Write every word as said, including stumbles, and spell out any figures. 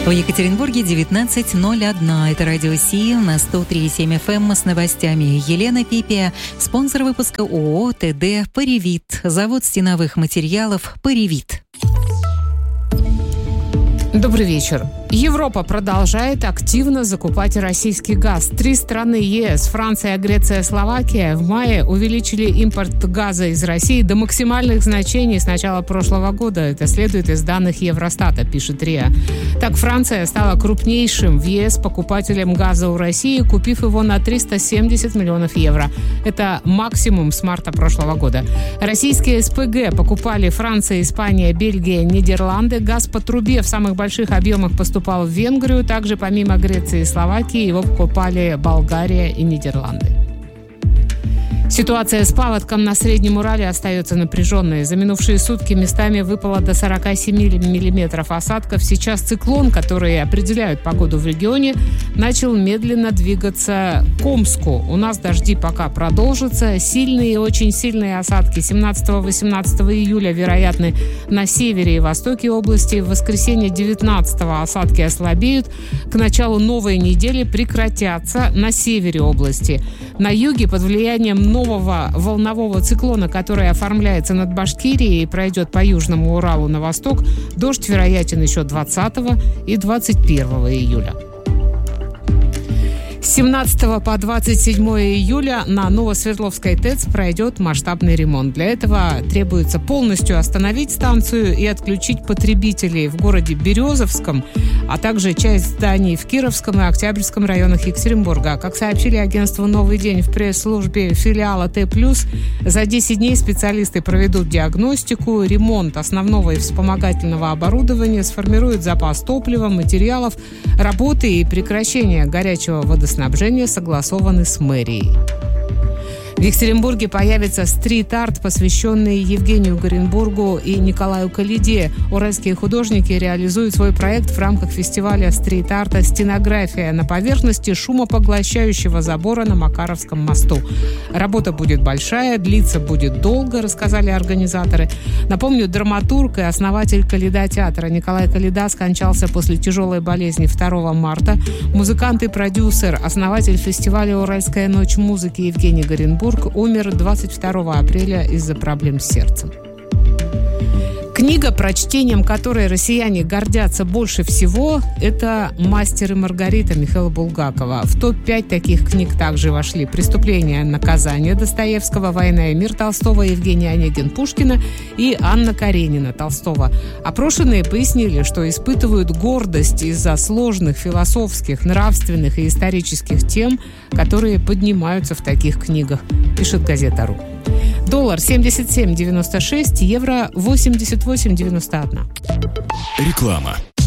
В Екатеринбурге девятнадцать ноль один. Это радио Си на сто три и семь эф эм с новостями. Елена Пипия, спонсор выпуска ООО ТД «Паривит», завод стеновых материалов «Паривит». Добрый вечер. Европа продолжает активно закупать российский газ. Три страны ЕС, Франция, Греция, Словакия в мае увеличили импорт газа из России до максимальных значений с начала прошлого года. Это следует из данных Евростата, пишет РИА. Так, Франция стала крупнейшим в ЕС покупателем газа у России, купив его на триста семьдесят миллионов евро. Это максимум с марта прошлого года. Российские СПГ покупали Франция, Испания, Бельгия, Нидерланды. Газ по трубе в самых больших объемах поступал в Венгрию. Также помимо Греции и Словакии его покупали Болгария и Нидерланды. Ситуация с паводком на Среднем Урале остается напряженной. За минувшие сутки местами выпало до сорок семь миллиметров осадков. Сейчас циклон, который определяет погоду в регионе, начал медленно двигаться к Омску. У нас дожди пока продолжатся. Сильные и очень сильные осадки семнадцатого-восемнадцатого июля вероятны на севере и востоке области. В воскресенье девятнадцатого осадки ослабеют. К началу новой недели прекратятся на севере области. На юге под влиянием нового нового волнового циклона, который оформляется над Башкирией и пройдет по Южному Уралу на восток, дождь вероятен еще двадцатого и двадцать первого июля. С семнадцатого по двадцать седьмое июля на Новосвердловской ТЭЦ пройдет масштабный ремонт. Для этого требуется полностью остановить станцию и отключить потребителей в городе Березовском, а также часть зданий в Кировском и Октябрьском районах Екатеринбурга. Как сообщили агентству «Новый день» в пресс-службе филиала Т+, за десять дней специалисты проведут диагностику, ремонт основного и вспомогательного оборудования, сформируют запас топлива, материалов, работы и прекращение горячего водоснабжения снабжения согласованы с мэрией. В Екатеринбурге появится стрит-арт, посвященный Евгению Горенбургу и Николаю Калиде. Уральские художники реализуют свой проект в рамках фестиваля стрит-арта «Стенография» на поверхности шумопоглощающего забора на Макаровском мосту. Работа будет большая, длиться будет долго, рассказали организаторы. Напомню, драматург и основатель Калида-театра Николай Калида скончался после тяжелой болезни второго марта. Музыкант и продюсер, основатель фестиваля «Уральская ночь музыки» Евгений Горенбург умер двадцать второго апреля из-за проблем с сердцем. Книга, прочтением которой россияне гордятся больше всего, это «Мастер и Маргарита» Михаила Булгакова. В топ пять таких книг также вошли «Преступление и наказание» Достоевского, «Война и мир» Толстого, Евгений Онегин Пушкина и Анна Каренина Толстого. Опрошенные пояснили, что испытывают гордость из-за сложных философских, нравственных и исторических тем, которые поднимаются в таких книгах, пишет газета «Ру». Доллар семьдесят семь девяносто шесть, евро восемьдесят восемь девяносто один. Реклама.